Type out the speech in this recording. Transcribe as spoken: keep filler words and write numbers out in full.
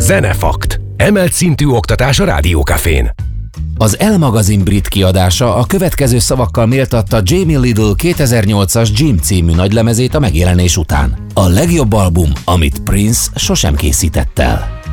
Zenefakt. Emelt szintű oktatás a Rádiókafén. Az Elle magazin brit kiadása a következő szavakkal méltatta Jamie Lidl kétezer-nyolcas Jim című nagylemezét a megjelenés után. A legjobb album, amit Prince sosem készített el.